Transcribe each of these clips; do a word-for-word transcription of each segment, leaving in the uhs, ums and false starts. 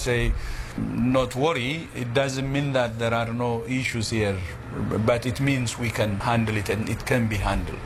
say not worry, it doesn't mean that there are no issues here, but it means we can handle it and it can be handled.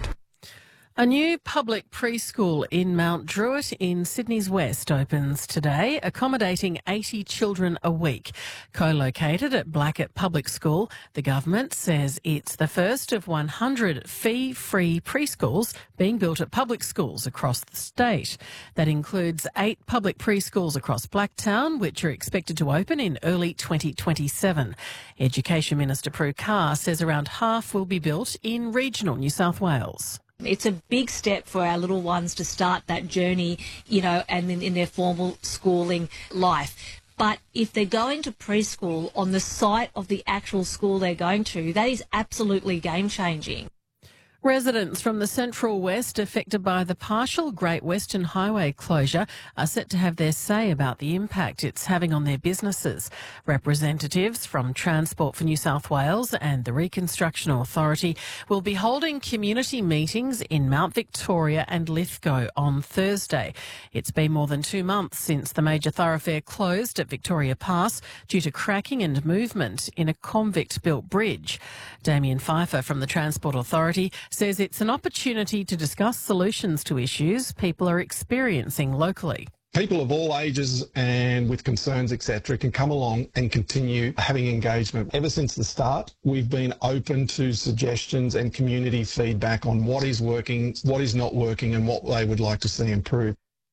A new public preschool in Mount Druitt in Sydney's West opens today, accommodating eighty children a week. Co-located at Blackett Public School, the government says it's the first of one hundred fee-free preschools being built at public schools across the state. That includes eight public preschools across Blacktown, which are expected to open in early twenty twenty-seven. Education Minister Prue Carr says around half will be built in regional New South Wales. It's a big step for our little ones to start that journey, you know, and in, in their formal schooling life. But if they're going to preschool on the site of the actual school they're going to, that is absolutely game-changing. Residents from the Central West affected by the partial Great Western Highway closure are set to have their say about the impact it's having on their businesses. Representatives from Transport for New South Wales and the Reconstruction Authority will be holding community meetings in Mount Victoria and Lithgow on Thursday. It's been more than two months since the major thoroughfare closed at Victoria Pass due to cracking and movement in a convict-built bridge. Damien Pfeiffer from the Transport Authority says it's an opportunity to discuss solutions to issues people are experiencing locally. People of all ages and with concerns, et cetera, can come along and continue having engagement. Ever since the start, we've been open to suggestions and community feedback on what is working, what is not working, and what they would like to see improved.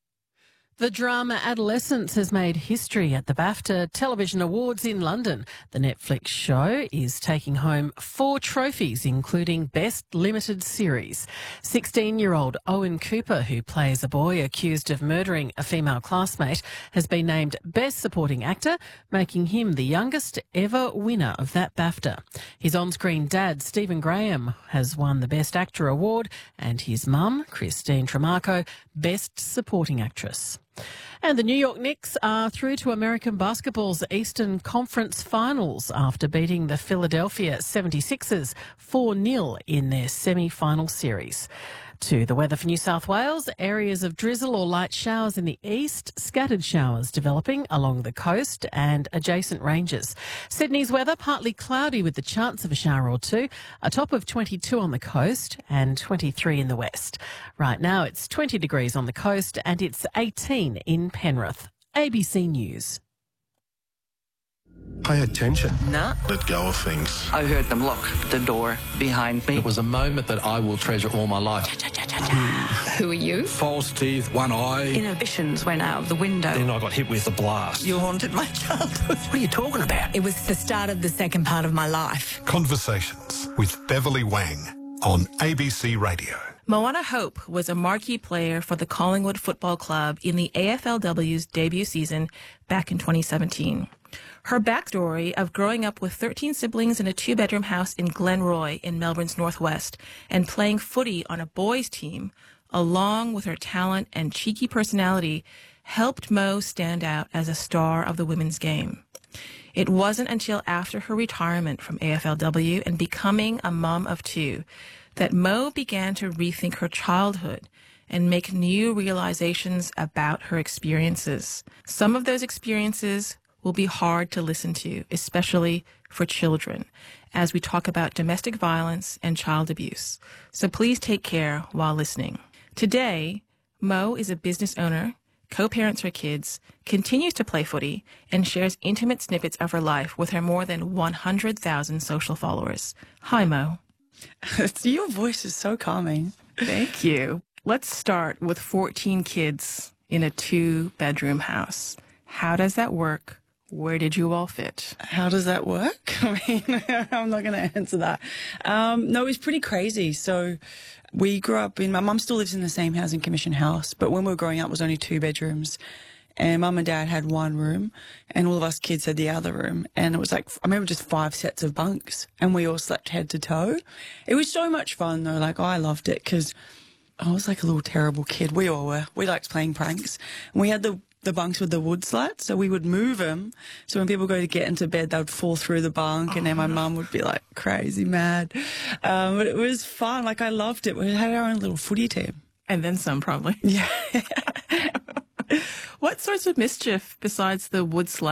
The drama Adolescence has made history at the BAFTA Television Awards in London. The Netflix show is taking home four trophies, including Best Limited Series. sixteen-year-old Owen Cooper, who plays a boy accused of murdering a female classmate, has been named Best Supporting Actor, making him the youngest ever winner of that BAFTA. His on-screen dad, Stephen Graham, has won the Best Actor award, and his mum, Christine Tremarco, Best Supporting Actress. And the New York Knicks are through to American basketball's Eastern Conference Finals after beating the Philadelphia seventy-sixers four nil in their semi-final series. To the weather for New South Wales, areas of drizzle or light showers in the east, scattered showers developing along the coast and adjacent ranges. Sydney's weather, partly cloudy with the chance of a shower or two, a top of twenty-two on the coast and twenty-three in the west. Right now it's twenty degrees on the coast and it's eighteen in Penrith. A B C News. Pay attention. Nah. Let go of things. I heard them lock the door behind me. It was a moment that I will treasure all my life. Who are you? False teeth, one eye. Inhibitions went out of the window. Then I got hit with a blast. You haunted my childhood. What are you talking about? It was the start of the second part of my life. Conversations with Beverly Wang on A B C Radio. Moana Hope was a marquee player for the Collingwood Football Club in the A F L W's debut season back in twenty seventeen. Her backstory of growing up with thirteen siblings in a two-bedroom house in Glenroy in Melbourne's northwest and playing footy on a boys' team, along with her talent and cheeky personality, helped Mo stand out as a star of the women's game. It wasn't until after her retirement from A F L W and becoming a mom of two that Mo began to rethink her childhood and make new realizations about her experiences. Some of those experiences will be hard to listen to, especially for children, as we talk about domestic violence and child abuse. So please take care while listening. Today, Mo is a business owner, co-parents her kids, continues to play footy, and shares intimate snippets of her life with her more than one hundred thousand social followers. Hi, Mo. Your voice is so calming. Thank you. Let's start with fourteen kids in a two-bedroom house. How does that work? Where did you all fit? How does that work? I mean, I'm not going to answer that. Um, no, it was pretty crazy. So we grew up in, my mum still lives in the same housing commission house, but when we were growing up, it was only two bedrooms. And mum and dad had one room and all of us kids had the other room. And it was like, I remember just five sets of bunks and we all slept head to toe. It was so much fun though. Like I loved it because I was like a little terrible kid. We all were. We liked playing pranks. And we had the the bunks with the wood slats, so we would move them. So when people go to get into bed, they would fall through the bunk, and then my mum would be like crazy mad. Um, but it was fun. Like I loved it. We had our own little footy team, and then some, probably. Yeah. What sorts of mischief besides the wood slats